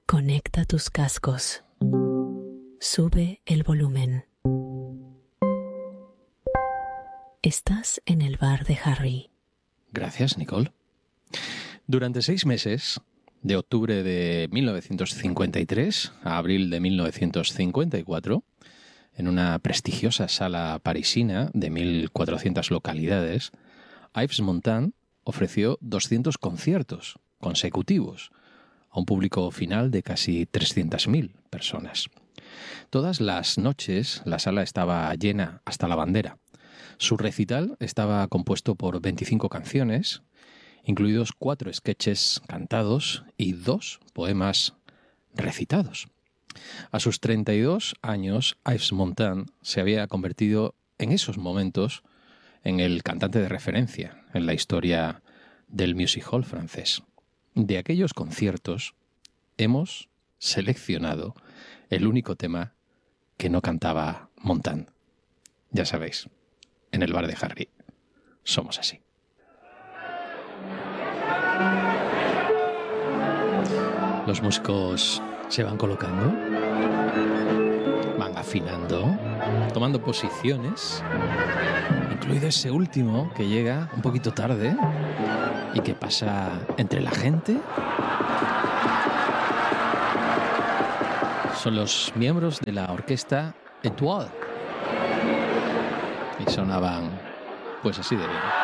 Conecta tus cascos. Sube el volumen. Estás en el bar de Harry. Gracias, Nicole. Durante 6 meses, de octubre de 1953 a abril de 1954, en una prestigiosa sala parisina de 1.400 localidades, Yves Montand ofreció 200 conciertos consecutivos a un público final de casi 300.000 personas. Todas las noches la sala estaba llena hasta la bandera. Su recital estaba compuesto por 25 canciones, incluidos 4 sketches cantados y 2 poemas recitados. A sus 32 años, Yves Montand se había convertido en esos momentos en el cantante de referencia en la historia del music hall francés. De aquellos conciertos hemos seleccionado el único tema que no cantaba Montand. Ya sabéis, en el bar de Harry somos así. Los músicos se van colocando, van afinando, tomando posiciones, incluido ese último que llega un poquito tarde y que pasa entre la gente. Son los miembros de la orquesta Étoile y sonaban pues así de bien.